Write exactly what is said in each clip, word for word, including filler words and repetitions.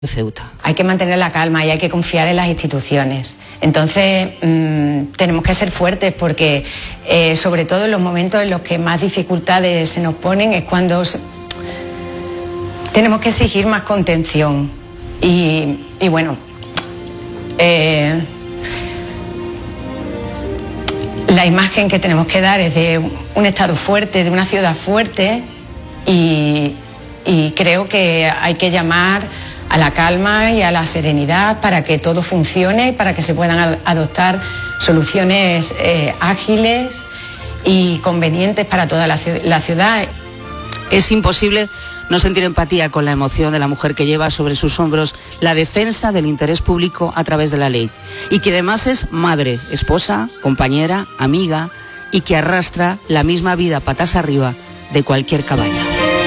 Ceuta. Hay que mantener la calma y hay que confiar en las instituciones. Entonces mmm, tenemos que ser fuertes porque eh, sobre todo en los momentos en los que más dificultades se nos ponen es cuando se... tenemos que exigir más contención y, y bueno, eh, la imagen que tenemos que dar es de un Estado fuerte, de una ciudad fuerte y, y creo que hay que llamar a la calma y a la serenidad para que todo funcione y para que se puedan adoptar soluciones eh, ágiles y convenientes para toda la, la ciudad. Es imposible no sentir empatía con la emoción de la mujer que lleva sobre sus hombros la defensa del interés público a través de la ley y que además es madre, esposa, compañera, amiga y que arrastra la misma vida patas arriba de cualquier cabaña.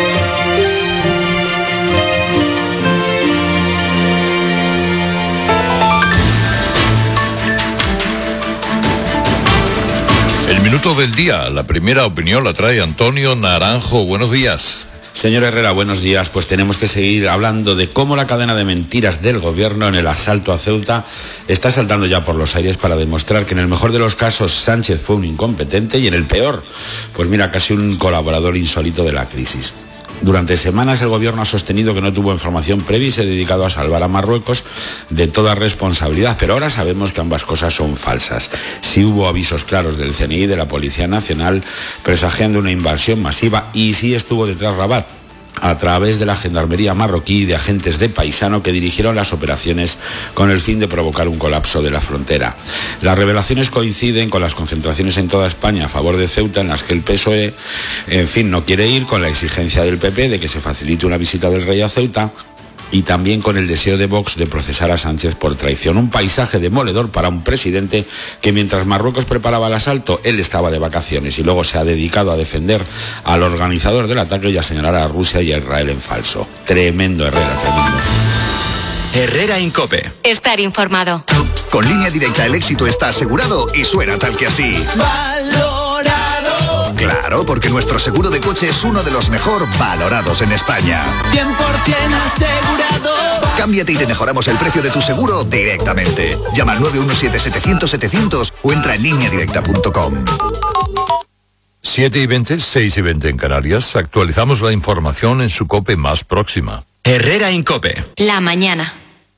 El minuto del día, la primera opinión la trae Antonio Naranjo. Buenos días. Señor Herrera, buenos días. Pues tenemos que seguir hablando de cómo la cadena de mentiras del gobierno en el asalto a Ceuta está saltando ya por los aires para demostrar que en el mejor de los casos Sánchez fue un incompetente y en el peor, pues mira, casi un colaborador insólito de la crisis. Durante semanas el gobierno ha sostenido que no tuvo información previa y se ha dedicado a salvar a Marruecos de toda responsabilidad, pero ahora sabemos que ambas cosas son falsas. Sí hubo avisos claros del C N I y de la Policía Nacional presagiando una invasión masiva y sí estuvo detrás Rabat a través de la gendarmería marroquí y de agentes de paisano que dirigieron las operaciones con el fin de provocar un colapso de la frontera. Las revelaciones coinciden con las concentraciones en toda España a favor de Ceuta en las que el P S O E, en fin, no quiere ir, con la exigencia del P P de que se facilite una visita del rey a Ceuta y también con el deseo de Vox de procesar a Sánchez por traición. Un paisaje demoledor para un presidente que mientras Marruecos preparaba el asalto, él estaba de vacaciones y luego se ha dedicado a defender al organizador del ataque y a señalar a Rusia y a Israel en falso. Tremendo, Herrera, tremendo. Herrera Incope. Estar informado. Con Línea Directa el éxito está asegurado y suena tal que así. ¡Valorado! Claro, porque nuestro seguro de coche es uno de los mejor valorados en España. cien por ciento asegurado. Cámbiate y te mejoramos el precio de tu seguro directamente. Llama al nueve uno siete, setecientos, setecientos o entra en línea directa punto com. siete y veinte, seis y veinte en Canarias. Actualizamos la información en su COPE más próxima. Herrera Incope. La mañana.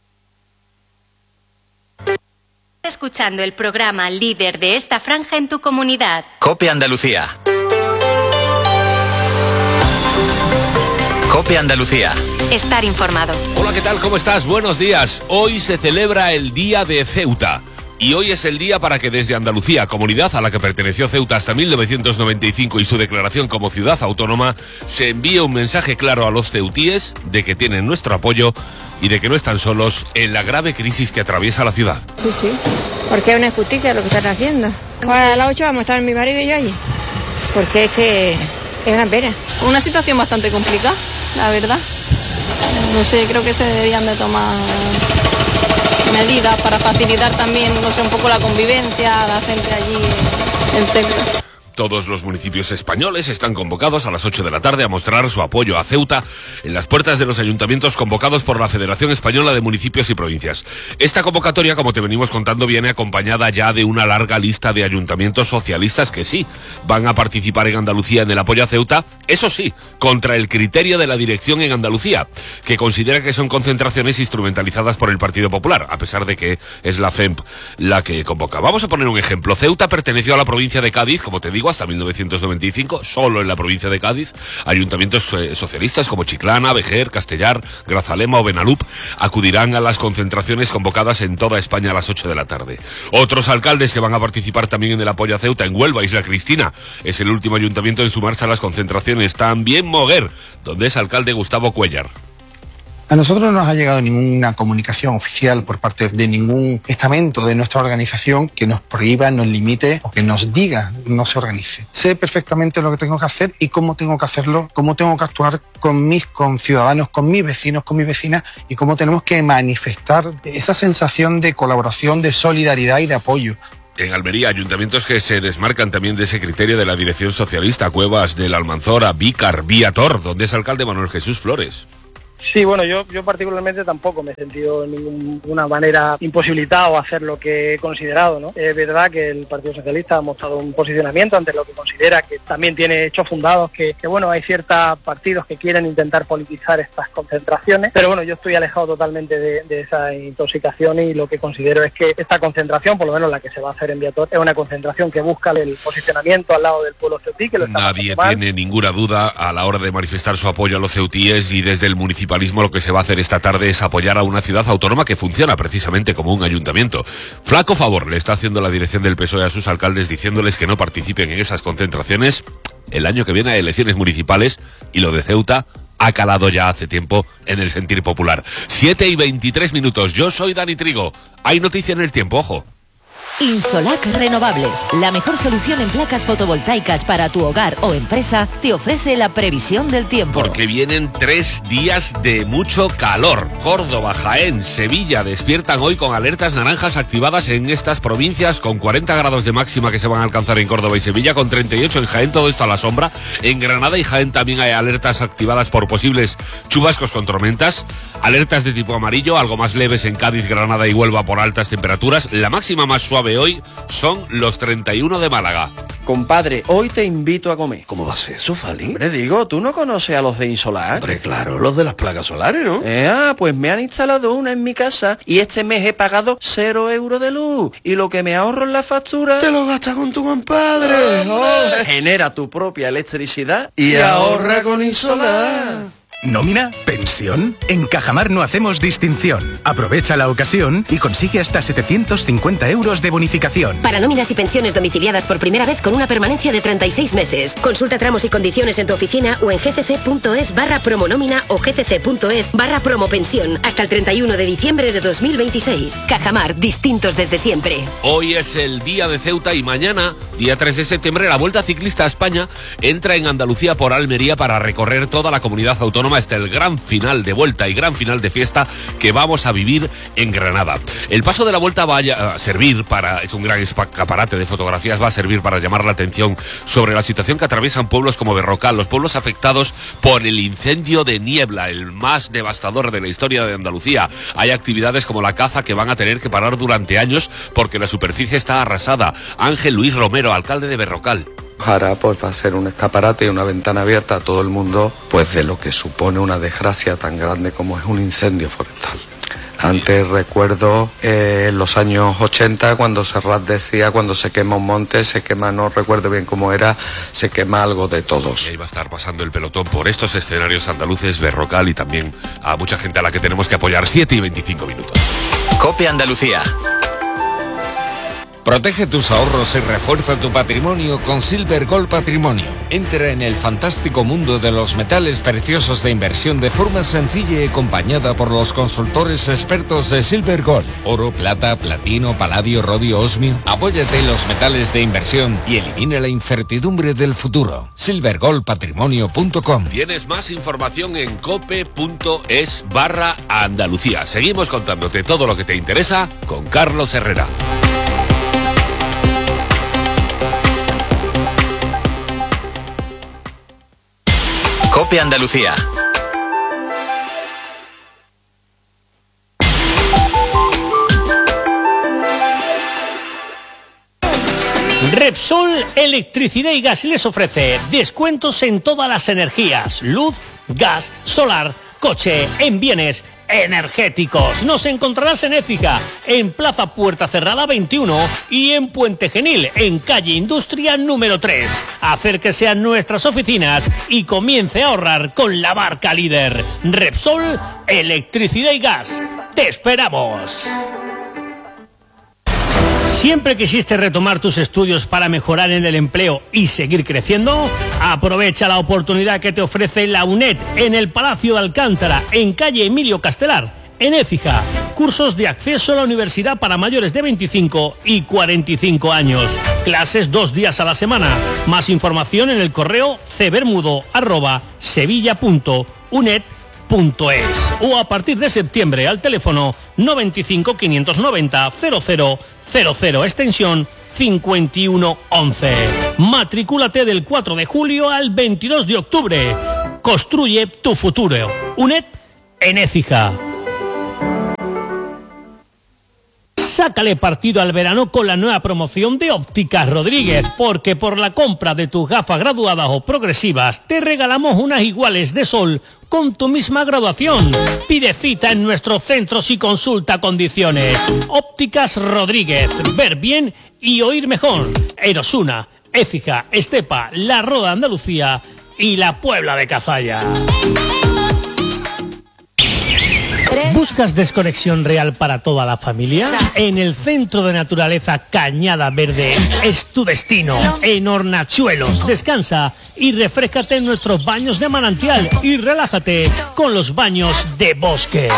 Escuchando el programa líder de esta franja en tu comunidad. COPE Andalucía. COPE Andalucía. Estar informado. Hola, ¿qué tal? ¿Cómo estás? Buenos días. Hoy se celebra el Día de Ceuta. Y hoy es el día para que desde Andalucía, comunidad a la que perteneció Ceuta hasta mil novecientos noventa y cinco y su declaración como ciudad autónoma, se envíe un mensaje claro a los ceutíes de que tienen nuestro apoyo y de que no están solos en la grave crisis que atraviesa la ciudad. Sí, sí, porque es una injusticia lo que están haciendo. Ahora a las ocho vamos a estar mi marido y yo allí, porque es que es una pena. Una situación bastante complicada, la verdad. No sé, creo que se deberían de tomar medidas para facilitar también, no sé, un poco la convivencia a la gente allí en Ceuta. Todos los municipios españoles están convocados a las ocho de la tarde a mostrar su apoyo a Ceuta en las puertas de los ayuntamientos convocados por la Federación Española de Municipios y Provincias. Esta convocatoria, como te venimos contando, viene acompañada ya de una larga lista de ayuntamientos socialistas que sí van a participar en Andalucía en el apoyo a Ceuta, eso sí, contra el criterio de la dirección en Andalucía, que considera que son concentraciones instrumentalizadas por el Partido Popular, a pesar de que es la F E M P la que convoca. Vamos a poner un ejemplo. Ceuta perteneció a la provincia de Cádiz, como te digo, hasta mil novecientos noventa y cinco, solo en la provincia de Cádiz. Ayuntamientos eh, socialistas como Chiclana, Vejer, Castellar, Grazalema o Benalup acudirán a las concentraciones convocadas en toda España a las ocho de la tarde. Otros alcaldes que van a participar también en el apoyo a Ceuta: en Huelva, Isla Cristina es el último ayuntamiento en sumarse a las concentraciones. También Moguer, donde es alcalde Gustavo Cuéllar. A nosotros no nos ha llegado ninguna comunicación oficial por parte de ningún estamento de nuestra organización que nos prohíba, nos limite o que nos diga no se organice. Sé perfectamente lo que tengo que hacer y cómo tengo que hacerlo, cómo tengo que actuar con mis conciudadanos, con mis vecinos, con mis vecinas y cómo tenemos que manifestar esa sensación de colaboración, de solidaridad y de apoyo. En Almería, ayuntamientos que se desmarcan también de ese criterio de la dirección socialista: Cuevas del Almanzora, Vícar, Viator, donde es alcalde Manuel Jesús Flores. Sí, bueno, yo, yo particularmente tampoco me he sentido de ninguna manera imposibilitado a hacer lo que he considerado, ¿no? Es verdad que el Partido Socialista ha mostrado un posicionamiento ante lo que considera que también tiene hechos fundados, que, que bueno, hay ciertos partidos que quieren intentar politizar estas concentraciones, pero bueno, yo estoy alejado totalmente de, de esa intoxicación y lo que considero es que esta concentración, por lo menos la que se va a hacer en Viator, es una concentración que busca el posicionamiento al lado del pueblo ceutí, que lo está Nadie tiene ninguna duda a la hora de manifestar su apoyo a los ceutíes, y desde el municipalismo lo que se va a hacer esta tarde es apoyar a una ciudad autónoma que funciona precisamente como un ayuntamiento. Flaco favor le está haciendo la dirección del P S O E a sus alcaldes diciéndoles que no participen en esas concentraciones. El año que viene hay elecciones municipales y lo de Ceuta ha calado ya hace tiempo en el sentir popular. siete y veintitrés minutos. Yo soy Dani Trigo. Hay noticia en el tiempo, ojo. Insolac Renovables, la mejor solución en placas fotovoltaicas para tu hogar o empresa, te ofrece la previsión del tiempo. Porque vienen tres días de mucho calor. Córdoba, Jaén, Sevilla despiertan hoy con alertas naranjas activadas en estas provincias, con cuarenta grados de máxima que se van a alcanzar en Córdoba y Sevilla, con treinta y ocho en Jaén, todo esto a la sombra. En Granada y Jaén también hay alertas activadas por posibles chubascos con tormentas. Alertas de tipo amarillo, algo más leves en Cádiz, Granada y Huelva por altas temperaturas. La máxima más suave hoy son los treinta y uno de Málaga. Compadre, hoy te invito a comer. ¿Cómo va a ser eso, Fali? Hombre, digo, ¿tú no conoces a los de Insolac? Hombre, claro, los de las placas solares, ¿no? Eh, ah, pues me han instalado una en mi casa y este mes he pagado cero euros de luz. Y lo que me ahorro en la factura... ¡Te lo gastas con tu compadre! Oh, genera tu propia electricidad y, y ahorra con Insolac. ¿Nómina? ¿Pensión? En Cajamar no hacemos distinción. Aprovecha la ocasión y consigue hasta setecientos cincuenta euros de bonificación. Para nóminas y pensiones domiciliadas por primera vez con una permanencia de treinta y seis meses. Consulta tramos y condiciones en tu oficina o en gcc.es barra promonómina o gcc.es barra promopensión hasta el treinta y uno de diciembre de dos mil veintiséis. Cajamar, distintos desde siempre. Hoy es el día de Ceuta y mañana, día tres de septiembre, la Vuelta Ciclista a España entra en Andalucía por Almería para recorrer toda la comunidad autónoma hasta el gran final de vuelta y gran final de fiesta que vamos a vivir en Granada. El paso de la vuelta va a servir para, es un gran escaparate de fotografías, va a servir para llamar la atención sobre la situación que atraviesan pueblos como Berrocal, los pueblos afectados por el incendio de Niebla, el más devastador de la historia de Andalucía. Hay actividades como la caza que van a tener que parar durante años porque la superficie está arrasada. Ángel Luis Romero, alcalde de Berrocal. Ahora pues va a ser un escaparate y una ventana abierta a todo el mundo, pues de lo que supone una desgracia tan grande como es un incendio forestal. Antes recuerdo eh, en los años ochenta cuando Serrat decía cuando se quema un monte, se quema, no recuerdo bien cómo era, se quema algo de todos. Y ahí va a estar pasando el pelotón por estos escenarios andaluces, Berrocal, y también a mucha gente a la que tenemos que apoyar. Siete y veinticinco minutos. COPE Andalucía. Protege tus ahorros y refuerza tu patrimonio con Silver Gold Patrimonio. Entra en el fantástico mundo de los metales preciosos de inversión de forma sencilla y acompañada por los consultores expertos de Silver Gold. Oro, plata, platino, paladio, rodio, osmio. Apóyate en los metales de inversión y elimina la incertidumbre del futuro. silver gold patrimonio punto com. Tienes más información en cope.es barra Andalucía. Seguimos contándote todo lo que te interesa con Carlos Herrera. COPE Andalucía. Repsol Electricidad y Gas les ofrece descuentos en todas las energías, luz, gas, solar, coche, en bienes energéticos. Nos encontrarás en Écija, en Plaza Puerta Cerrada veintiuno y en Puente Genil, en calle Industria número tres. Acérquese a nuestras oficinas y comience a ahorrar con la marca líder. Repsol Electricidad y Gas. ¡Te esperamos! ¿Siempre quisiste retomar tus estudios para mejorar en el empleo y seguir creciendo? Aprovecha la oportunidad que te ofrece la UNED en el Palacio de Alcántara, en calle Emilio Castelar, en Écija. Cursos de acceso a la universidad para mayores de veinticinco y cuarenta y cinco años. Clases dos días a la semana. Más información en el correo cebermudo arroba sevilla punto uned punto es o a partir de septiembre al teléfono noventa y cinco, quinientos noventa, cero cero cero cero, extensión cincuenta y uno once. Matricúlate del cuatro de julio al veintidós de octubre. Construye tu futuro. UNED en Écija. Sácale partido al verano con la nueva promoción de Ópticas Rodríguez, porque por la compra de tus gafas graduadas o progresivas te regalamos unas iguales de sol con tu misma graduación. Pide cita en nuestros centros y consulta condiciones. Ópticas Rodríguez, ver bien y oír mejor. En Osuna, Écija, Estepa, La Roda de Andalucía y la Puebla de Cazalla. ¿Buscas desconexión real para toda la familia? En el Centro de Naturaleza Cañada Verde es tu destino. En Hornachuelos, descansa y refréscate en nuestros baños de manantial y relájate con los baños de bosque.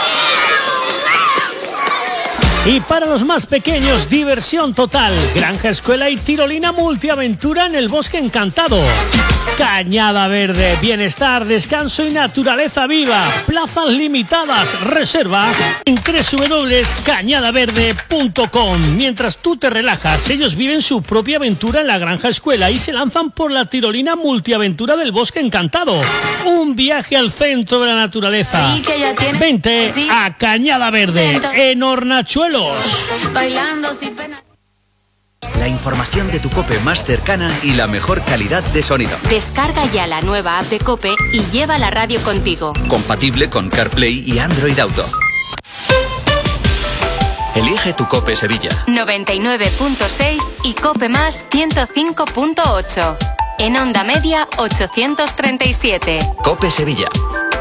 Y para los más pequeños, diversión total. Granja, escuela y tirolina multiaventura en el Bosque Encantado. Cañada Verde, bienestar, descanso y naturaleza viva. Plazas limitadas. Reserva en doble u doble u doble u punto cañada verde punto com. Mientras tú te relajas, ellos viven su propia aventura en la Granja Escuela y se lanzan por la tirolina multiaventura del Bosque Encantado. Un viaje al centro de la naturaleza. Vente a Cañada Verde en Hornachuelos. Bailando sin pena. La información de tu COPE más cercana y la mejor calidad de sonido. Descarga ya la nueva app de COPE y lleva la radio contigo. Compatible con CarPlay y Android Auto. Elige tu COPE Sevilla. noventa y nueve punto seis y COPE más ciento cinco punto ocho. En onda media ochocientos treinta y siete. COPE Sevilla.